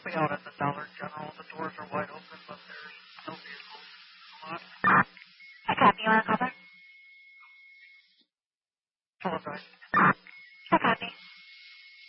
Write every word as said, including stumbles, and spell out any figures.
be out at the Dollar General. The doors are wide open, but there's no vehicles. I copy. You want to call back? Apologize.